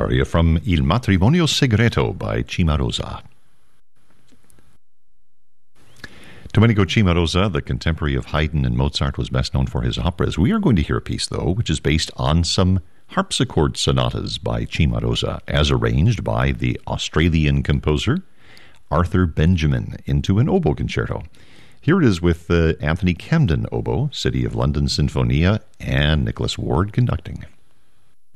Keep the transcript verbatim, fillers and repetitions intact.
aria from Il Matrimonio Segreto by Cimarosa. Domenico Cimarosa, the contemporary of Haydn and Mozart, was best known for his operas. We are going to hear a piece, though, which is based on some harpsichord sonatas by Cimarosa, as arranged by the Australian composer Arthur Benjamin into an oboe concerto. Here it is with uh, Anthony Camden oboe, City of London Sinfonia, and Nicholas Ward conducting.